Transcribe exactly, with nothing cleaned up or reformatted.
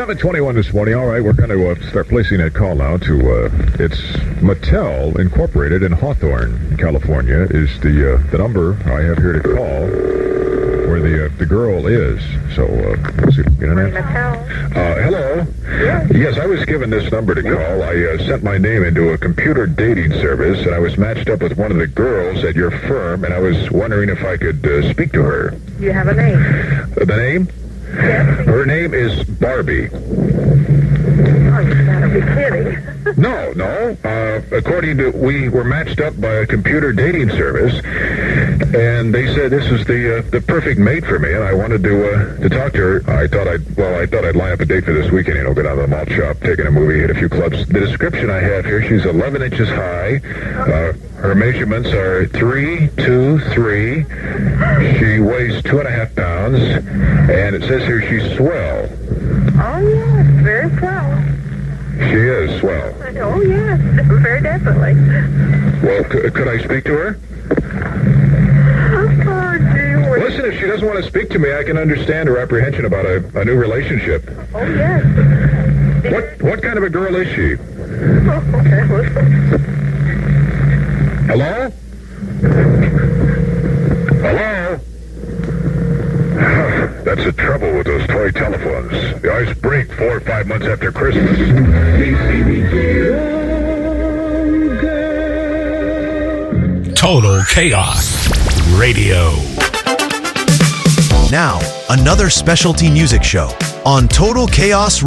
eleven twenty-one this morning. All right, we're going to uh, start placing that call now to, uh, it's Mattel Incorporated in Hawthorne, California, is the uh, the number I have here to call where the uh, the girl is. So, uh, let's see, get an answer. Uh, hello? Yes. Yes, I was given this number to call. I uh, sent my name into a computer dating service, and I was matched up with one of the girls at your firm, and I was wondering if I could uh, speak to her. Do you have a name? Uh, the name? Yes. Her name is Barbie. Oh, you gotta be kidding. No, no. Uh, according to, we were matched up by a computer dating service, and they said this was the uh, the perfect mate for me, and I wanted to uh, to talk to her. I thought I'd well, I thought I'd line up a date for this weekend. You know, go down to the malt shop, take in a movie, hit a few clubs. The description I have here: she's eleven inches high. Uh, her measurements are three, two, three. She weighs two and a half pounds, and it says here she's swell. Oh, yes, very swell. She is swell. Oh, yes, very definitely. Well, c- could I speak to her? Oh, gee whiz. Listen, if she doesn't want to speak to me, I can understand her apprehension about a, a new relationship. Oh, yes. What what kind of a girl is she? Oh, okay, listen. Hello? Hello? That's the trouble with those toy telephones. The ice break four or five months after Christmas. Total Chaos Radio. Now, another specialty music show on Total Chaos